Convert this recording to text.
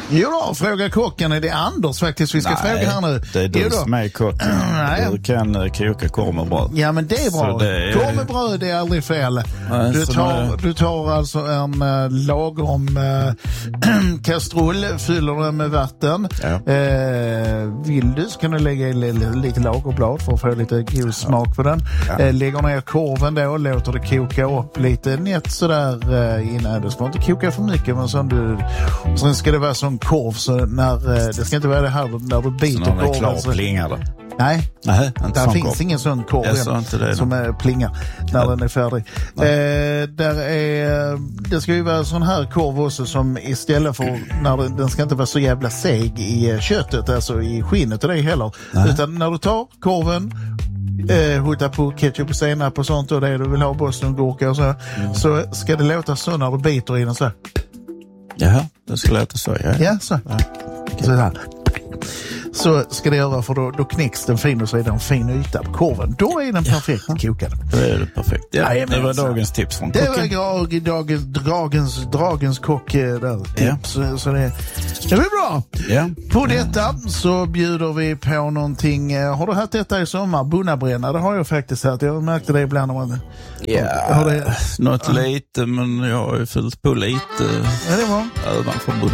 Jo då, fråga kocken. Är det Anders faktiskt vi ska fråga här nu? Det är du som är kocken. Du kan koka korv med bröd. Ja, men det är bra. Korv med bröd är aldrig fel. Du tar alltså en lagom kastrull, fyller den med vatten. Ja. Vill du så kan du lägga i lite lagerblad för att få lite god smak på den. Ja. Lägger ner korven då och låter det koka upp lite nätt sådär innan. Det ska inte koka för mycket, men sen ska det vara sån korv så när det ska inte vara det här när du biter korven. Så när det är klar plingar det? Nej, där finns korv. Ingen sån korv som plingar när den är färdig. Det ska ju vara sån här korv också som istället för när den ska inte vara så jävla seg i köttet, alltså i skinnet och det heller. Utan när du tar korven, hutta på ketchup och senap och sånt och det du vill ha, bostongurka och så ska det låta så när du biter i den så. Jaha, det ska låta så. Ja, så. Så här. Så ska det göra, för då knäcks den fin och så är det en fin yta på korven. Då är den perfekt kokad. Då är det perfekt. Ja, det var dagens tips från kocken. Det var dagens kock där. Tips. Så det blir bra. Ja. På detta så bjuder vi på någonting. Har du haft detta i sommar? Bunnabränna, det har jag faktiskt haft. Jag märkte det ibland när man... Ja, något lite, men jag har ju fyllt på lite. Ja, det var. Ovanför